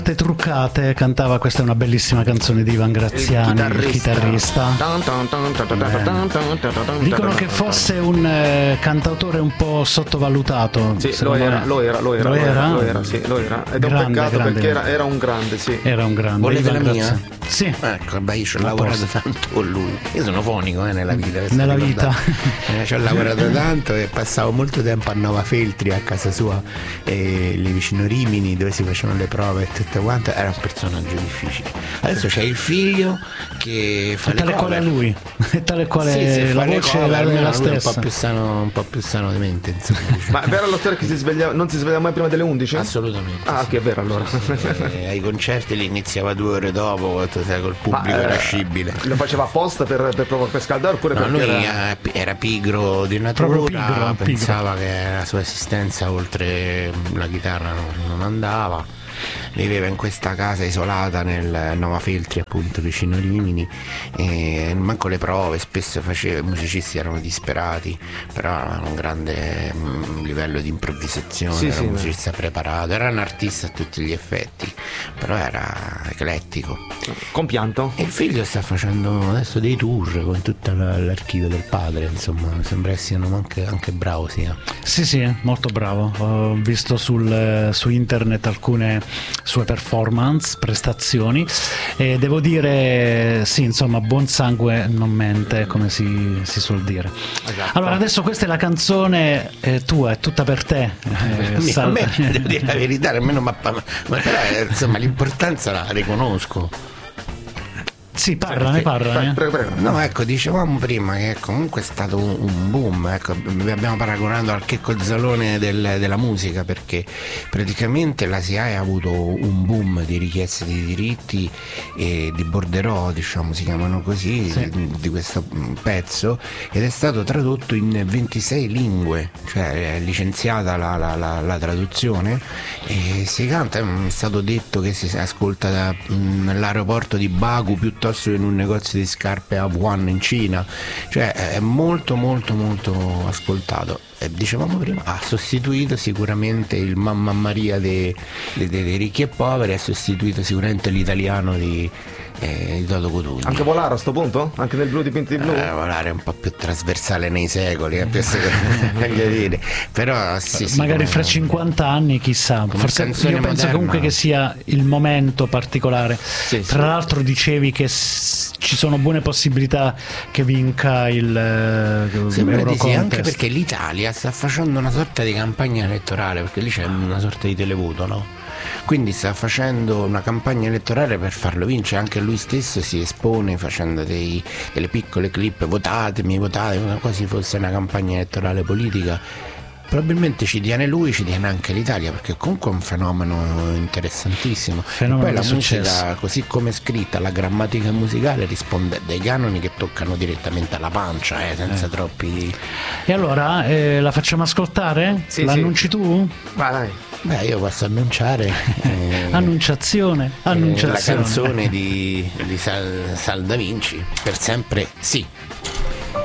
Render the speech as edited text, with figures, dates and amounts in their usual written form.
Truccate cantava, questa è una bellissima canzone di Ivan Graziani, il chitarrista. Dicono che fosse un cantautore un po' sottovalutato. Sì, lo era. Sì, lo era. Ed è un peccato perché era un grande, sì. Era un grande. Volete la mia? Sì. Ecco, beh, io ci ho lavorato tanto con lui. Io sono fonico nella vita. Nella vita. Ci ho lavorato tanto e passavo molto tempo a Nova Feltri, a casa sua, lì vicino Rimini, dove si facevano le prove e tutto quanto. Era un personaggio difficile. Adesso c'è il figlio che fa le quale lui. E tale quale sì, la voce è la stessa. Un po' più sano di mente, insomma. Ma è vero lo storia che non si sveglia mai prima delle 11? Assolutamente. Ah, che è vero allora. Ai concerti li iniziava 2 ore dopo, sai, col pubblico irascibile. Lo faceva apposta per scaldare oppure no, perché lui era pigro di natura, pensava che la sua esistenza oltre la chitarra non andava. Viveva in questa casa isolata nel Nova Feltri, appunto vicino Rimini, e manco le prove spesso faceva, i musicisti erano disperati, però aveva un grande livello di improvvisazione, era un musicista preparato, era un artista a tutti gli effetti, però era eclettico. Compianto. E il figlio sta facendo adesso dei tour con tutto l'archivio del padre, insomma, sembra che siano anche bravo sia. Sì, molto bravo. Ho visto su internet alcune sue performance, prestazioni, e devo dire sì, insomma, buon sangue non mente, come si suol dire. Esatto. Allora adesso questa è la canzone tua, è tutta per te. A me, devo dire la verità, nemmeno ma però insomma l'importanza la riconosco. Sì, parlane. Prego. No, ecco, dicevamo prima che comunque è stato un boom, ecco, vi abbiamo paragonato al Checco Zalone della musica, perché praticamente la SIAE ha avuto un boom di richieste di diritti e di borderò, diciamo, si chiamano così, sì, di questo pezzo, ed è stato tradotto in 26 lingue, cioè è licenziata la traduzione e si canta, è stato detto che si ascolta nell'aeroporto di Baku piuttosto che in un negozio di scarpe a Wuhan in Cina, cioè è molto ascoltato. Dicevamo prima, ha sostituito sicuramente il Mamma Maria dei ricchi e poveri, ha sostituito sicuramente l'italiano di Toto Cutugno. Anche Volare a sto punto? Anche nel blu dipinti di blu? Volare è un po' più trasversale nei secoli, voglio dire. Però sì, magari fra 50 anni chissà, forse io penso moderna, comunque che sia il momento particolare. Tra l'altro dicevi che ci sono buone possibilità che vinca il Eurocontest. Anche perché l'Italia sta facendo una sorta di campagna elettorale, perché lì c'è una sorta di televoto, no? Quindi sta facendo una campagna elettorale per farlo vincere, anche lui stesso si espone facendo delle piccole clip, votatemi, come quasi fosse una campagna elettorale politica. Probabilmente ci tiene lui, ci tiene anche l'Italia, perché comunque è un fenomeno interessantissimo. Poi la musica, così come è scritta, la grammatica musicale risponde a dei canoni che toccano direttamente alla pancia, senza troppi. E allora la facciamo ascoltare? Sì, l'annunci tu? Vai. Beh, io posso annunciare Annunciazione. La canzone di Sal Da Vinci, Per sempre sì.